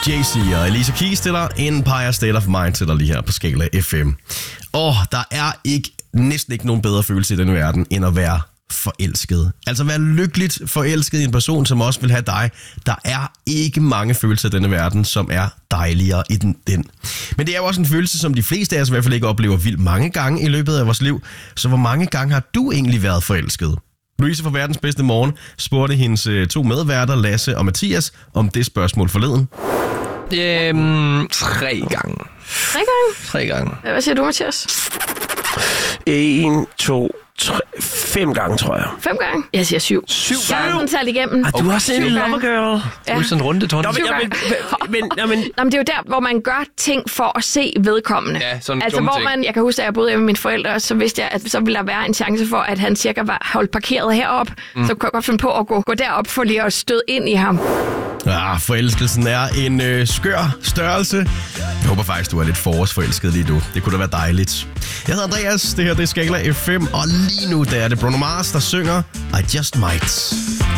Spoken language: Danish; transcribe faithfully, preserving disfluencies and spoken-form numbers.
Jay-Z og Alicia Keys stiller Empire State of Mind til dig lige her på Skala F M. Og der er ikke, næsten ikke nogen bedre følelse i den verden, end at være forelsket. Altså være lykkeligt forelsket i en person, som også vil have dig. Der er ikke mange følelser i denne verden, som er dejligere i den. den. Men det er jo også en følelse, som de fleste af os i hvert fald ikke oplever vildt mange gange i løbet af vores liv. Så hvor mange gange har du egentlig været forelsket? Louise fra Verdens Bedste Morgen spurgte hendes to medværter, Lasse og Mathias, om det spørgsmål forleden. Øhm, tre gange. Tre gange? Tre gange. Hvad siger du, Mathias? En, to, tre, fem gange, tror jeg. Fem gange? Jeg siger syv. Syv Jeg har sådan talt igennem. Ah, du er også en lover girl. Du er sådan en runde tårn. Nå, men, Syv ja, men, men, men, men, Nå, men det er jo der, hvor man gør ting for at se vedkommende. Ja, sådan altså, dumme hvor ting. man, jeg kan huske, at jeg boede hjemme med mine forældre, så vidste jeg, at så ville der være en chance for, at han cirka var holdt parkeret herop. Mm. Så kunne jeg godt finde på at gå, gå derop for lige at støde ind i ham. Ah, forelskelsen er en øh, skør størrelse. Jeg håber faktisk, du er lidt forårsforelsket lige nu. Det kunne da være dejligt. Jeg hedder Andreas, det her det er Skala F M, og lige nu der er det Bruno Mars, der synger I Just Might.